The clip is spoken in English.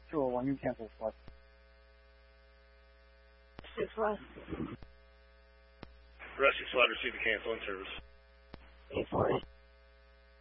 201, you cancel flight. 6 Russ. Russ 6 Flight, receive the cancel in service. 840.